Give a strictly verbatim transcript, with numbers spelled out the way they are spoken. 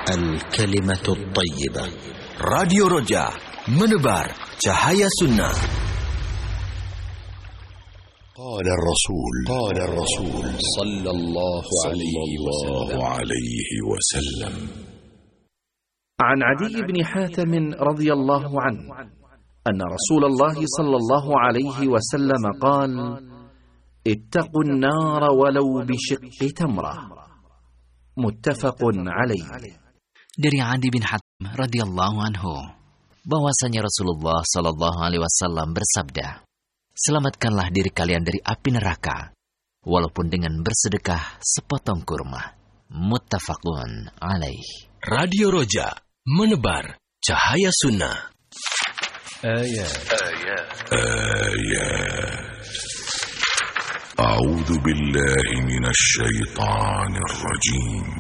الكلمة الطيبة. راديو رجاء menebar cahaya sunnah. قال الرسول قال الرسول صلى الله عليه وسلم. عن عدي بن حاتم رضي الله عنه أن رسول الله صلى الله عليه وسلم قال: اتقوا النار ولو بشق تمرة. متفق عليه. Dari Adi bin Hatim radhiyallahu anhu bahwasanya Rasulullah sallallahu alaihi wasallam bersabda, selamatkanlah diri kalian dari api neraka walaupun dengan bersedekah sepotong kurma. Muttafaqun alaih. Radio Roja menebar cahaya sunnah. Ayat Ayat A'udzu billahi minasy syaithanir rajim.